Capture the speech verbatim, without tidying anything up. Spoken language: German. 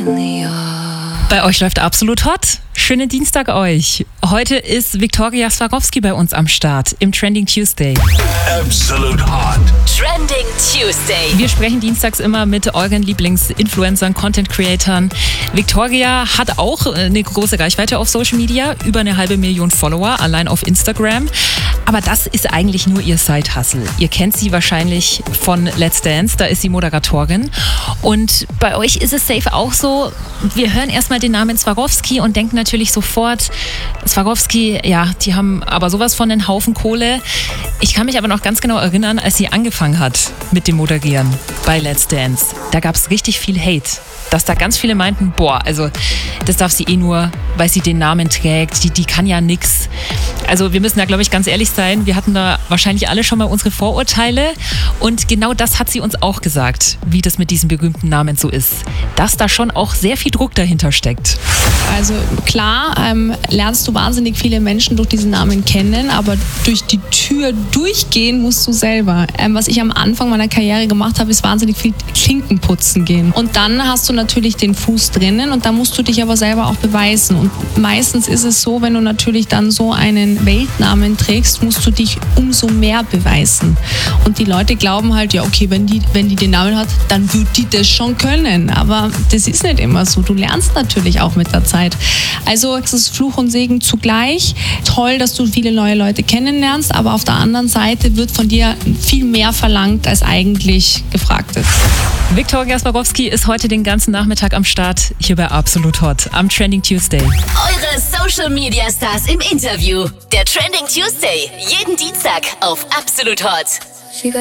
Bei euch läuft absolut hot. Schönen Dienstag euch. Heute ist Viktoria Swarovski bei uns am Start im Trending Tuesday. Absolute Hot. Trending Tuesday. Wir sprechen dienstags immer mit euren Lieblings-Influencern, Content-Creatern. Viktoria hat auch eine große Reichweite auf Social Media, über eine halbe Million Follower, allein auf Instagram. Aber das ist eigentlich nur ihr Side-Hustle. Ihr kennt sie wahrscheinlich von Let's Dance, da ist sie Moderatorin. Und bei euch ist es safe auch so, wir hören erstmal den Namen Swarovski und denken natürlich sofort, Swarovski, ja, die haben aber sowas von einen Haufen Kohle. Ich kann mich aber noch ganz genau erinnern, als sie angefangen hat mit dem Moderieren bei Let's Dance. Da gab es richtig viel Hate. Dass da ganz viele meinten, boah, also das darf sie eh nur, weil sie den Namen trägt, die, die kann ja nix. Also wir müssen da, glaube ich, ganz ehrlich sein, wir hatten da wahrscheinlich alle schon mal unsere Vorurteile und genau das hat sie uns auch gesagt, wie das mit diesem berühmten Namen so ist. Dass da schon auch sehr viel Druck dahinter steckt. Also klar, ähm, lernst du wahnsinnig viele Menschen durch diesen Namen kennen, aber durch die Tür durchgehen musst du selber. Ähm, was ich am Anfang meiner Karriere gemacht habe, ist wahnsinnig viel Klinken putzen gehen. Und dann hast du natürlich den Fuß drinnen und da musst du dich aber selber auch beweisen. Und meistens ist es so, wenn du natürlich dann so einen Weltnamen trägst, musst du dich umso mehr beweisen. Und die Leute glauben halt, ja okay, wenn die, wenn die den Namen hat, dann wird die das schon können. Aber das ist nicht immer so. Du lernst natürlich auch mit der Zeit. Also es ist Fluch und Segen zugleich. Toll, dass du viele neue Leute kennenlernst, aber auf der anderen Seite wird von dir viel mehr verlangt, als eigentlich gefragt ist. Viktoria Swarovski ist heute den ganzen Nachmittag am Start, hier bei Absolut Hot, am Trending Tuesday. Eure Social Media Stars im Interview. Der Trending Tuesday. Jeden Dienstag auf Absolut Hot.